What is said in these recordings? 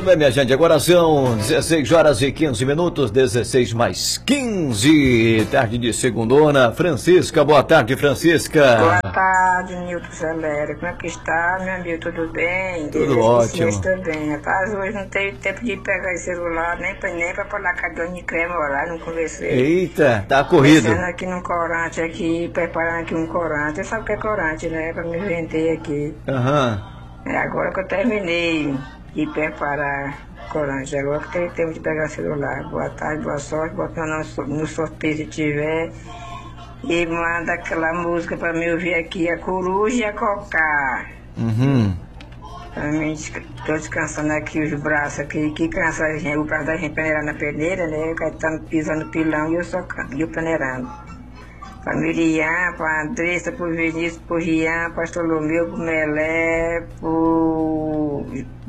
Tudo bem, minha gente, agora são 16 horas e 15 minutos, 16 mais 15, tarde de segundona. Francisca, boa tarde, Francisca. Boa tarde, Nilton Celere. Como é que está, meu amigo? Tudo bem? Tudo ótimo. Estou bem, rapaz. Hoje não teve tempo de pegar esse celular, nem pra falar com a dona de creme orar, não conversei. Eita, tá corrido. Pensando aqui num corante aqui, preparando aqui um corante. Você sabe o que é corante, né? Pra me vender aqui. É agora que eu terminei de preparar corante. Agora que tem tempo de pegar o celular. Boa tarde, boa sorte. Bota no sorteio se tiver. E manda aquela música pra me ouvir aqui, a Coruja e a Cocá. Pra mim, tô descansando aqui os braços aqui, que cansa a gente, o braço da gente peneirar na peneira, né? O tá pisando pilão e eu só canto, e eu peneirando. Pra Miriam, pra Andressa, pro Vinícius, pro Rian, pro Astolomeu, pro Melé, pro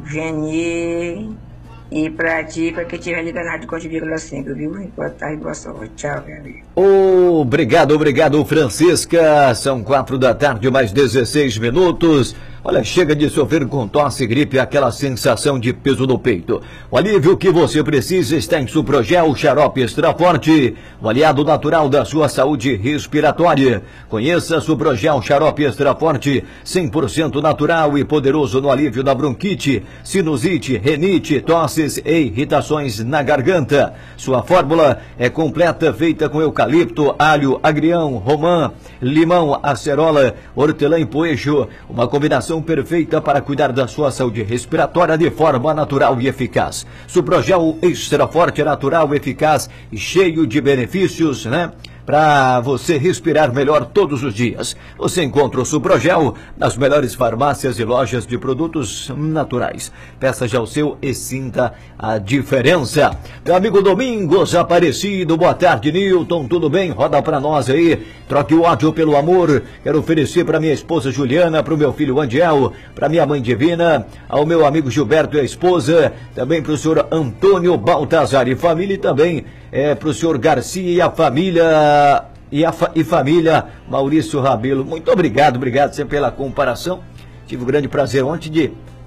Geni e pra ti, pra quem tiver ligado de Contivícola 5, viu? Boa tarde, boa sorte. Tchau, meu amigo. Obrigado, Francisca. São 4 da tarde, mais 16 minutos. Olha, chega de sofrer com tosse, gripe, aquela sensação de peso no peito. O alívio que você precisa está em Suprogel Xarope Extra Forte, o aliado natural da sua saúde respiratória. Conheça Suprogel Xarope Extra Forte, 100% natural e poderoso no alívio da bronquite, sinusite, renite, tosses e irritações na garganta. Sua fórmula é completa, feita com eucalipto, alho, agrião, romã, limão, acerola, hortelã e poejo, uma combinação perfeita para cuidar da sua saúde respiratória de forma natural e eficaz. Suprogel Extra Forte, natural, eficaz e cheio de benefícios, né? Para você respirar melhor todos os dias. Você encontra o Suprogel nas melhores farmácias e lojas de produtos naturais. Peça já o seu e sinta a diferença. Meu amigo Domingos Aparecido, boa tarde, Nilton, tudo bem? Roda para nós aí, troque o ódio pelo amor. Quero oferecer para minha esposa Juliana, para o meu filho Andiel, para minha mãe Divina, ao meu amigo Gilberto e a esposa, também para o senhor Antônio Baltazar e família, e também para o senhor Garcia e a família e família Maurício Rabelo. Muito obrigado sempre pela comparação. Tive o grande prazer ontem de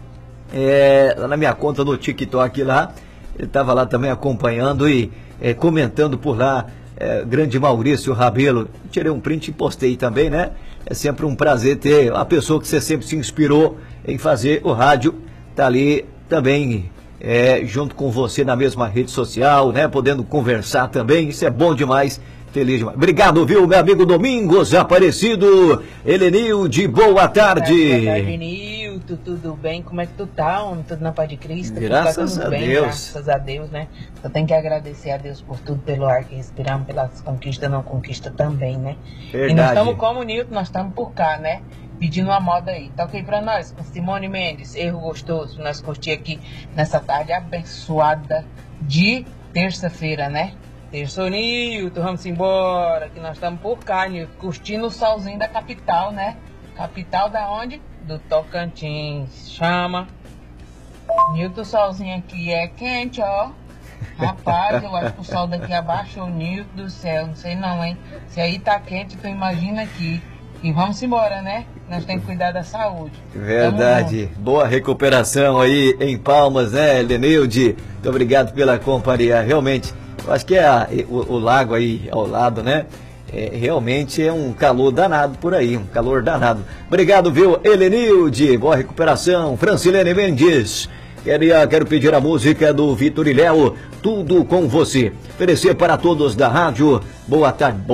lá na minha conta no TikTok lá, ele estava lá também acompanhando e comentando por lá, grande Maurício Rabelo. Tirei um print e postei também, né? É sempre um prazer ter uma pessoa que você sempre se inspirou em fazer o rádio, tá ali também junto com você na mesma rede social, né? Podendo conversar também, isso é bom demais, feliz demais. Obrigado, viu, meu amigo Domingos Aparecido. Helenilde, boa tarde. Boa tarde, Nilton, tudo bem? Como é que tu tá, homem? Tudo na paz de Cristo? Graças a Deus. Graças a Deus, né? Eu tenho que agradecer a Deus por tudo, pelo ar que respiramos, pelas conquistas, não conquista também, né? Verdade. E nós estamos como, Nilton, nós estamos por cá, né? Pedindo uma moda aí. Toca aí pra nós, com Simone Mendes, Erro Gostoso, nós curtir aqui nessa tarde abençoada de terça-feira, né? Terça, Nilton, vamos embora, que nós estamos por cá, Nilton, curtindo o solzinho da capital, né? Capital da onde? Do Tocantins. Chama. Nilton, o solzinho aqui é quente, ó. Rapaz, eu acho que o sol daqui abaixou, Nilton do céu, não sei não, hein? Se aí tá quente, tu imagina aqui. E vamos embora, né? Nós temos que cuidar da saúde. Verdade. Boa recuperação aí em Palmas, né, Helenilde? Muito obrigado pela companhia. Realmente, eu acho que o lago aí ao lado, né? Realmente é um calor danado por aí, um calor danado. Obrigado, viu, Helenilde? Boa recuperação. Francilene Mendes. Quero pedir a música do Vitor e Léo, Tudo com Você. Oferecer para todos da rádio. Boa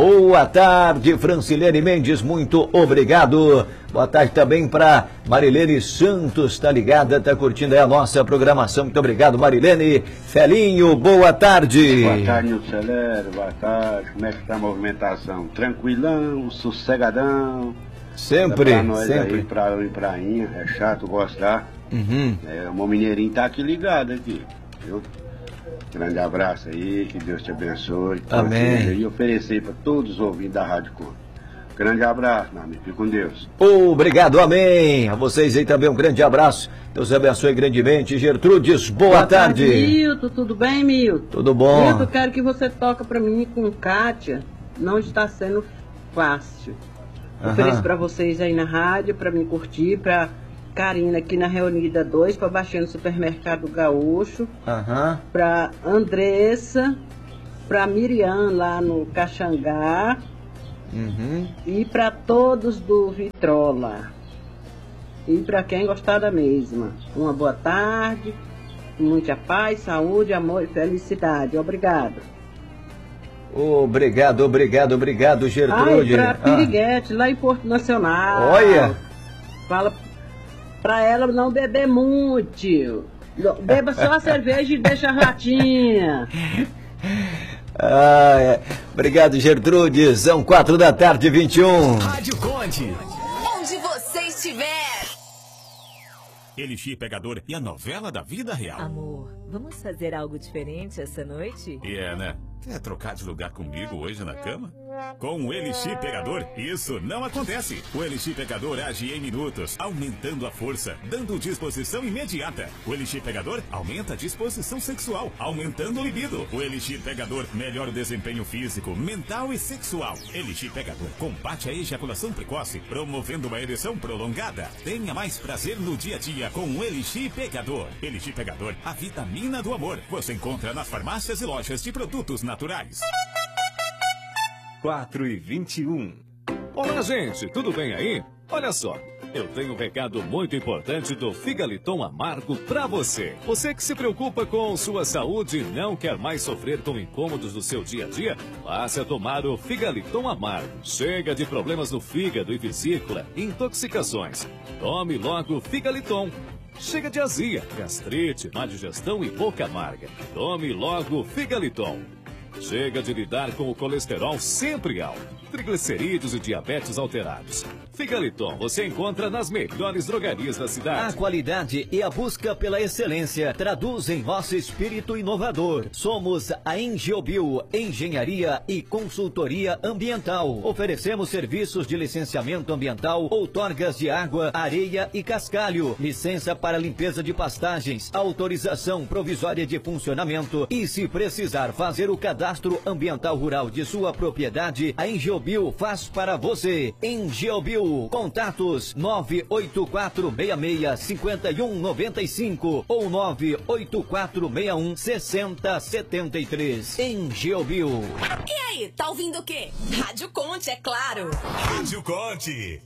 tarde, Francilene Mendes, muito obrigado. Boa tarde também para Marilene Santos, tá ligada, tá curtindo aí a nossa programação. Muito obrigado, Marilene. Felinho, boa tarde. Boa tarde, Nilton Celere, boa tarde. Como é que tá a movimentação? Tranquilão, sossegadão. Sempre, pra nós sempre. Aí, prainha, é chato gostar. O meu mineirinho tá aqui ligado aqui, viu? Grande abraço aí, que Deus te abençoe. Amém. E oferecer para todos os ouvintes da Rádio Conta. Grande abraço, meu amigo, fique com Deus. Obrigado, amém. A vocês aí também um grande abraço. Deus abençoe grandemente. Gertrudes, boa tarde. Milton, tudo bem, Milton? Tudo bom? Milton, eu quero que você toque para mim com Kátia. Não está sendo fácil. Ofereço para vocês aí na rádio, para me curtir, para Karina aqui na Reunida 2, para Baixinho no Supermercado Gaúcho. Para Andressa, para Miriam lá no Caxangá. E para todos do Vitrola. E para quem gostar da mesma. Uma boa tarde, muita paz, saúde, amor e felicidade. Obrigada. Obrigado, Gertrude. E para Piriguete, lá em Porto Nacional. Olha! Fala para ela não beber muito. Beba só a cerveja e deixa a ratinha. Obrigado, Gertrude. São 4h21. Rádio Conde. Onde você estiver. Elixir Pegador e a novela da vida real. Amor, vamos fazer algo diferente essa noite? Né? Quer trocar de lugar comigo hoje na cama? Com o Elixir Pegador, isso não acontece. O Elixir Pegador age em minutos, aumentando a força, dando disposição imediata. O Elixir Pegador aumenta a disposição sexual, aumentando o libido. O Elixir Pegador melhora o desempenho físico, mental e sexual. Elixir Pegador combate a ejaculação precoce, promovendo uma ereção prolongada. Tenha mais prazer no dia a dia com o Elixir Pegador. Elixir Pegador, a vitamina do amor. Você encontra nas farmácias e lojas de produtos naturais. 4h21. Olá, gente, tudo bem aí? Olha só, eu tenho um recado muito importante do Figaliton Amargo pra você. Você que se preocupa com sua saúde e não quer mais sofrer com incômodos do seu dia a dia, passe a tomar o Figaliton Amargo. Chega de problemas no fígado e vesícula, intoxicações. Tome logo o Figaliton. Chega de azia, gastrite, má digestão e boca amarga. Tome logo o Figaliton. Chega de lidar com o colesterol sempre alto, triglicerídeos e diabetes alterados. Figaliton você encontra nas melhores drogarias da cidade. A qualidade e a busca pela excelência traduzem nosso espírito inovador. Somos a Engeobio, Engenharia e Consultoria Ambiental. Oferecemos serviços de licenciamento ambiental, outorgas de água, areia e cascalho, licença para limpeza de pastagens, autorização provisória de funcionamento e, se precisar fazer o cadastro ambiental rural de sua propriedade, a Engeobio faz para você. Engeobio, contatos 984665195 ou 984616073. Engeobio. E aí, tá ouvindo o quê? Rádio Conte, é claro. Rádio Conte.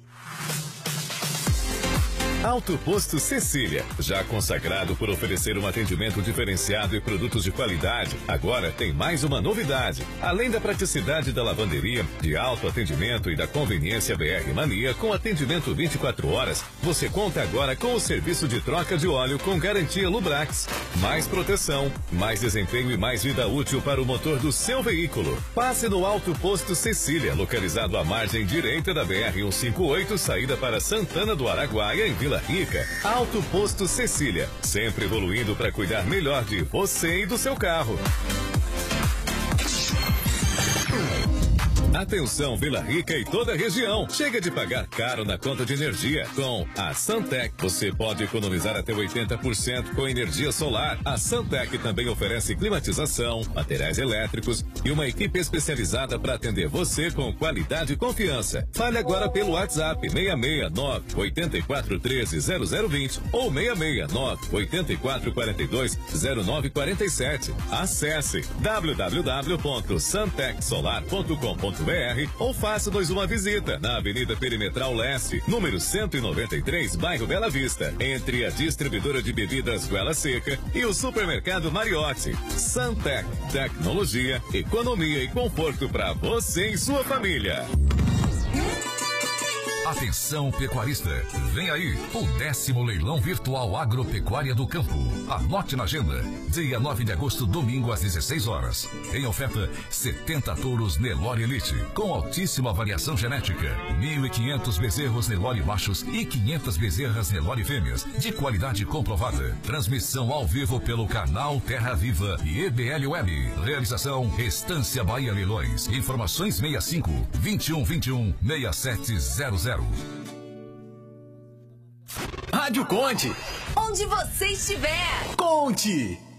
Alto Posto Cecília, já consagrado por oferecer um atendimento diferenciado e produtos de qualidade, agora tem mais uma novidade. Além da praticidade da lavanderia, de alto atendimento e da conveniência BR Mania com atendimento 24 horas, você conta agora com o serviço de troca de óleo com garantia Lubrax. Mais proteção, mais desempenho e mais vida útil para o motor do seu veículo. Passe no Alto Posto Cecília, localizado à margem direita da BR-158, saída para Santana do Araguaia, em Vila Rica. Alto Posto Cecília, sempre evoluindo para cuidar melhor de você e do seu carro. Atenção Vila Rica e toda a região. Chega de pagar caro na conta de energia. Com a Santec, você pode economizar até 80% com energia solar. A Santec também oferece climatização, materiais elétricos e uma equipe especializada para atender você com qualidade e confiança. Fale agora pelo WhatsApp 669-8413-0020 ou 669-8442-0947. Acesse www.santecsolar.com.br ou faça-nos uma visita na Avenida Perimetral Leste, número 193, bairro Bela Vista, entre a distribuidora de bebidas Goela Seca e o supermercado Mariotti. Santec, tecnologia, economia e conforto para você e sua família. Atenção pecuarista, vem aí o 10º leilão virtual agropecuária do campo. Anote na agenda, dia 9 de agosto, domingo às 16 horas. Em oferta, 70 touros Nelore Elite, com altíssima variação genética. 1.500 bezerros Nelore machos e 500 bezerras Nelore fêmeas, de qualidade comprovada. Transmissão ao vivo pelo canal Terra Viva e EBL Web. Realização Estância Bahia Leilões. Informações 65-2121-6700. Rádio Conte. Onde você estiver. Conte.